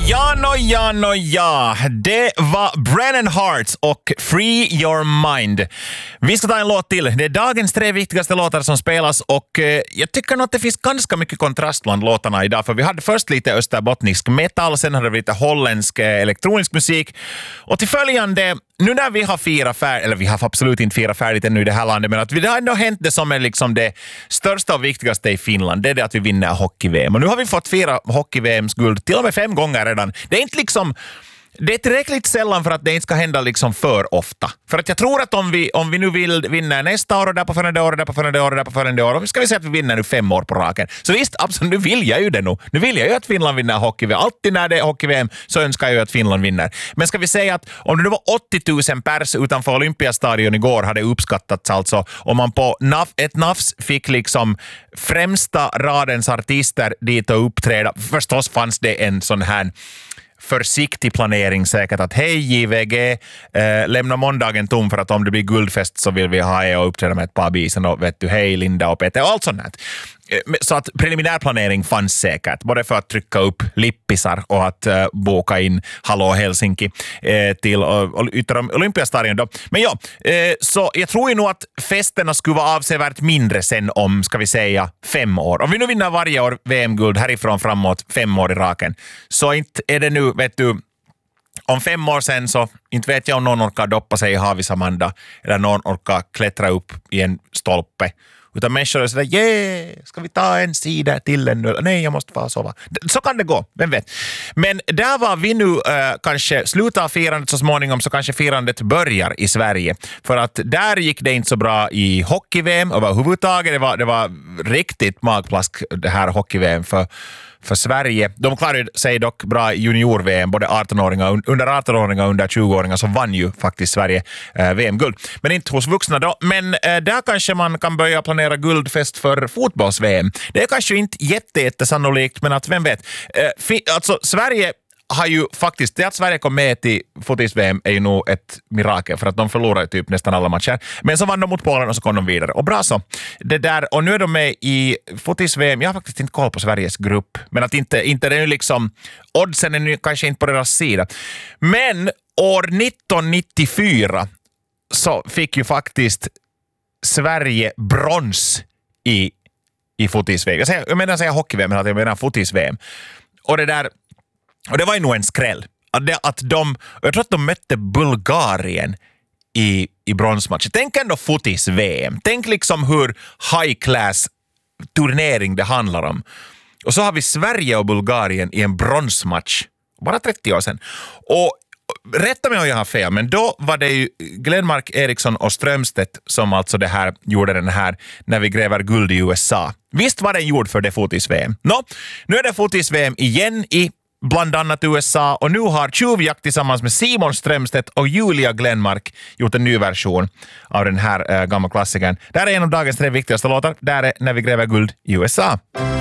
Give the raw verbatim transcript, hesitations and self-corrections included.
Ja, no, ja, no, ja. Det var Brennan Hearts och Free Your Mind. Vi ska ta en låt till. Det är dagens tre viktigaste låtar som spelas och eh, jag tycker nog att det finns ganska mycket kontrast bland låtarna idag, för vi hade först lite österbottnisk metal, sen hade vi lite holländsk eh, elektronisk musik och till följande, nu när vi har firat färdigt, eller vi har absolut inte firat färdigt ännu i det här landet, men att det har ändå hänt det som är liksom det största och viktigaste i Finland, det är det att vi vinner hockey-V M. Och nu har vi fått fira hockey-V M:s guld till och med fem gånger redan. Det är inte liksom... Det är tillräckligt sällan för att det inte ska hända liksom för ofta. För att jag tror att om vi, om vi nu vill vinna nästa år och där på följande år och där på följande år och där på följande år, och ska vi säga att vi vinner nu fem år på raken. Så visst, absolut, nu vill jag ju det nu. Nu vill jag ju att Finland vinner hockey-V M. Alltid när det är hockey-V M så önskar jag ju att Finland vinner. Men ska vi säga att om det nu var åttio tusen pers utanför Olympiastadion igår hade uppskattats alltså, om man på naf- ett nafs fick liksom främsta radens artister dit och uppträda. Förstås fanns det en sån här försiktig planering säkert att hej J V G, eh, lämna måndagen tom för att om det blir guldfest så vill vi ha er och uppträda med ett par bisen och vet du, hej Linda och Peter och allt sånt här. Så att preliminärplanering fanns säkert, både för att trycka upp lippisar och att uh, boka in Hallå Helsinki eh, till uh, yttre Olympiastadion då. Men ja, eh, så jag tror ju nog att festerna skulle vara avsevärt mindre sen om, ska vi säga, fem år. Om vi nu vinner varje år V M-guld härifrån framåt fem år i raken, så inte är det nu, vet du, om fem år sen så inte vet jag om någon orkar doppa sig i havis Amanda eller någon orkar klättra upp i en stolpe. Utan människor är sådär, yeah, ska vi ta en sida till en nu? Nej, jag måste bara sova. Så kan det gå, vem vet. Men där var vi nu äh, kanske slutar firandet så småningom, så kanske firandet börjar i Sverige. För att där gick det inte så bra i hockey-V M överhuvudtaget. Det var, det var riktigt magplask det här hockey-V M för för Sverige. De klarade sig dock bra i junior-V M, både arton-åringar, under arton-åringar och under tjugo-åringar, så vann ju faktiskt Sverige eh, V M-guld. Men inte hos vuxna då. Men eh, där kanske man kan börja planera guldfest för fotbolls-V M. Det är kanske inte jätte, jättesannolikt, men att vem vet. Eh, fi- alltså Sverige har ju faktiskt, det att Sverige kom med till fotis-V M är ju nog ett mirakel, för att de förlorade typ nästan alla matcher. Men så vann de mot Polen och så kom de vidare. Och bra så. Det där, och nu är de med i fotis-V M. Jag har faktiskt inte koll på Sveriges grupp. Men att inte, inte det är liksom, oddsen är nu kanske inte på deras sida. Men år nittonhundranittiofyra så fick ju faktiskt Sverige brons i, i fotis-V M. Jag, säger, jag menar säga hockey-V M, men att jag menar fotis-V M. Och det där, och det var ju nog en skräll. Att, det, att de, jag tror att de mötte Bulgarien i, i bronsmatchen. Tänk ändå fotis-V M. Tänk liksom hur high class turnering det handlar om. Och så har vi Sverige och Bulgarien i en bronsmatch. Bara trettio år sedan. Och rätta mig om jag har fel, men då var det ju Glenmark, Eriksson och Strömstedt som alltså det här gjorde den här när vi gräver guld i U S A. Visst var den gjord för det fotis-V M. Nå, nu är det fotis-V M igen i bland annat U S A, och nu har Tjuvjakt tillsammans med Simon Strömstedt och Julia Glenmark gjort en ny version av den här äh, gamla klassikern. Där är en av dagens tre viktigaste låtar. Där är När vi gräver guld i U S A.